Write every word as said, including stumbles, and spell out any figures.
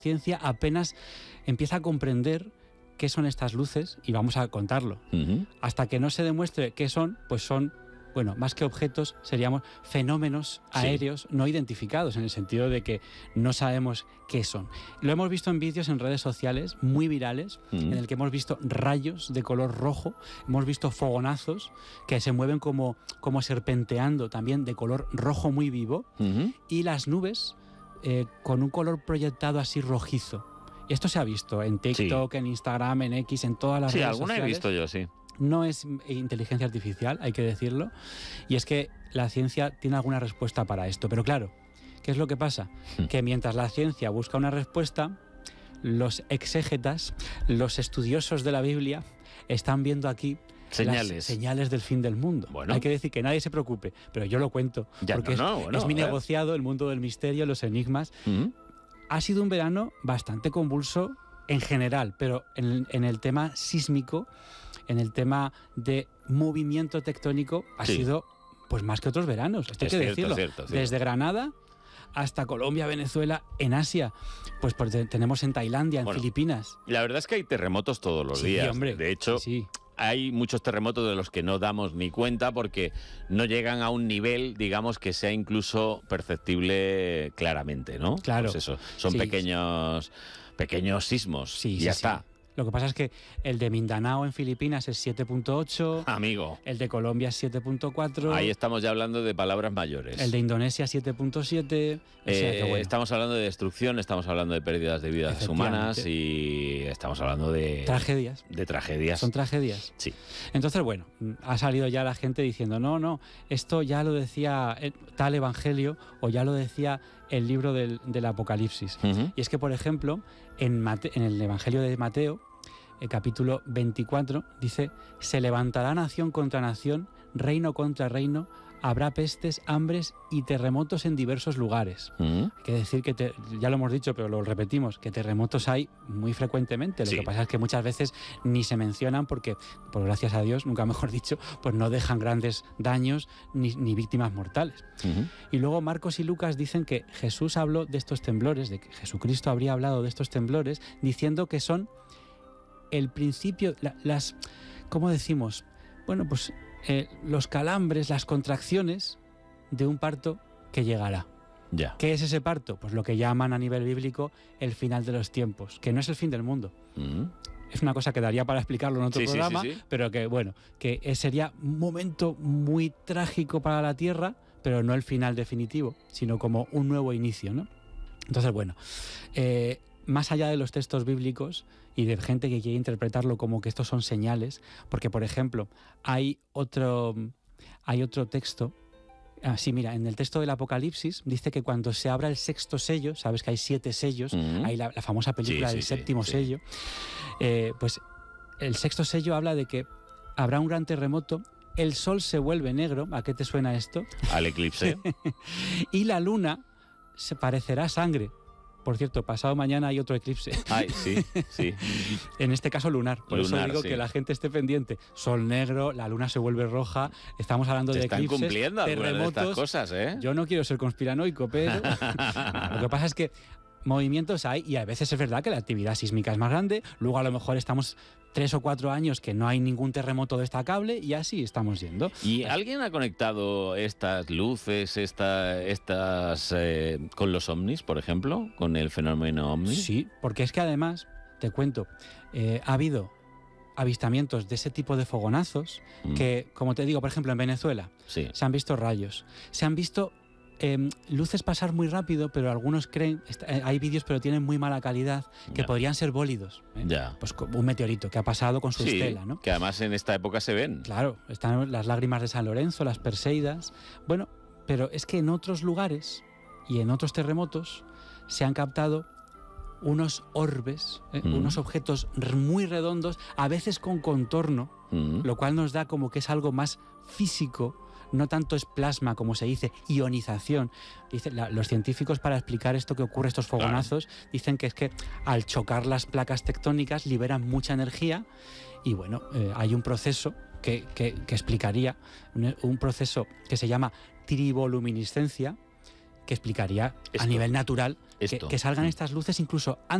ciencia apenas empieza a comprender qué son estas luces y vamos a contarlo. Uh-huh. Hasta que no se demuestre qué son, pues son, bueno, más que objetos, seríamos fenómenos sí. aéreos no identificados, en el sentido de que no sabemos qué son. Lo hemos visto en vídeos en redes sociales muy virales, uh-huh. en el que hemos visto rayos de color rojo, hemos visto fogonazos que se mueven como, como serpenteando, también de color rojo muy vivo, uh-huh. y las nubes eh, con un color proyectado así rojizo. Esto se ha visto en TikTok, sí. en Instagram, en X, en todas las sí, redes alguna sociales. he visto yo, sí. No es inteligencia artificial, hay que decirlo, y es que la ciencia tiene alguna respuesta para esto. Pero claro, ¿qué es lo que pasa? Mm. Que mientras la ciencia busca una respuesta, los exégetas, los estudiosos de la Biblia, están viendo aquí señales. Las señales del fin del mundo. Bueno. Hay que decir que nadie se preocupe, pero yo lo cuento, ya, porque no, no, es, bueno, es mi negociado, el mundo del misterio, los enigmas. Mm-hmm. Ha sido un verano bastante convulso en general, pero en, en el tema sísmico, en el tema de movimiento tectónico, ha sí. sido pues más que otros veranos. Esto hay que cierto, decirlo. Cierto, cierto. Desde Granada hasta Colombia, Venezuela, en Asia, pues, pues tenemos en Tailandia, en bueno, Filipinas. La verdad es que hay terremotos todos los sí, días. Hombre, de hecho, sí, sí. hay muchos terremotos de los que no damos ni cuenta porque no llegan a un nivel, digamos, que sea incluso perceptible claramente, ¿no? Claro. Pues eso, son sí, pequeños, sí. pequeños sismos sí, y sí, ya sí. está. Lo que pasa es que el de Mindanao en Filipinas es siete punto ocho. Amigo. El de Colombia es siete punto cuatro. Ahí estamos ya hablando de palabras mayores. El de Indonesia siete punto siete. O sea, eh, bueno. Estamos hablando de destrucción, estamos hablando de pérdidas de vidas humanas y estamos hablando de... Tragedias. De tragedias. Son tragedias. Sí. Entonces, bueno, ha salido ya la gente diciendo, no, no, esto ya lo decía tal evangelio o ya lo decía el libro del, del Apocalipsis. Uh-huh. Y es que, por ejemplo, en, Mate, en el evangelio de Mateo, el capítulo veinticuatro, dice, se levantará nación contra nación, reino contra reino, habrá pestes, hambres y terremotos en diversos lugares. Uh-huh. Hay que decir que, te, ya lo hemos dicho, pero lo repetimos, que terremotos hay muy frecuentemente. Lo sí. que pasa es que muchas veces ni se mencionan porque, por gracias a Dios, nunca mejor dicho, pues no dejan grandes daños ni, ni víctimas mortales. Uh-huh. Y luego Marcos y Lucas dicen que Jesús habló de estos temblores, de que Jesucristo habría hablado de estos temblores, diciendo que son el principio, la, las, ¿cómo decimos? Bueno, pues eh, los calambres, las contracciones de un parto que llegará. Ya. ¿Qué es ese parto? Pues lo que llaman a nivel bíblico el final de los tiempos, que no es el fin del mundo. Mm. Es una cosa que daría para explicarlo en otro sí, programa, sí, sí, sí. pero que, bueno, que sería un momento muy trágico para la Tierra, pero no el final definitivo, sino como un nuevo inicio, ¿no? Entonces, bueno, eh, más allá de los textos bíblicos y de gente que quiere interpretarlo como que estos son señales, porque, por ejemplo, hay otro, hay otro texto. Ah, sí, mira, en el texto del Apocalipsis dice que cuando se abra el sexto sello, sabes que hay siete sellos, uh-huh. hay la, la famosa película sí, del sí, séptimo sí, sello, sí. Eh, pues el sexto sello habla de que habrá un gran terremoto, el sol se vuelve negro. ¿A qué te suena esto? Al eclipse. Y la luna se parecerá sangre. Por cierto, pasado mañana hay otro eclipse. Ay, sí, sí. En este caso lunar. Por lunar, eso digo sí. que la gente esté pendiente. Sol negro, la luna se vuelve roja. Estamos hablando Te de están eclipses, cumpliendo terremotos. De estas cosas, ¿eh? Yo no quiero ser conspiranoico, pero lo que pasa es que movimientos hay y a veces es verdad que la actividad sísmica es más grande. Luego a lo mejor estamos tres o cuatro años que no hay ningún terremoto destacable y así estamos yendo. ¿Y alguien ha conectado estas luces, esta, estas eh, con los ovnis, por ejemplo? ¿Con el fenómeno ovni? Sí, porque es que además, te cuento, eh, ha habido avistamientos de ese tipo de fogonazos mm. que, como te digo, por ejemplo, en Venezuela sí. se han visto rayos, se han visto Eh, luces pasar muy rápido, pero algunos creen, eh, hay vídeos pero tienen muy mala calidad, que ya. podrían ser bólidos. ¿eh? Ya. Pues un meteorito que ha pasado con su sí, estela, ¿no? Que además en esta época se ven. Claro, están las lágrimas de San Lorenzo, las Perseidas. Bueno, pero es que en otros lugares y en otros terremotos se han captado unos orbes, ¿eh? mm. unos objetos muy redondos, a veces con contorno, mm. lo cual nos da como que es algo más físico. No tanto es plasma, como se dice, ionización. Dice, la, los científicos, para explicar esto que ocurre, estos fogonazos, claro. dicen que es que al chocar las placas tectónicas liberan mucha energía y bueno, eh, hay un proceso que, que, que explicaría, un, un proceso que se llama triboluminiscencia, que explicaría Esto. a nivel natural que, Esto. que salgan estas luces incluso antes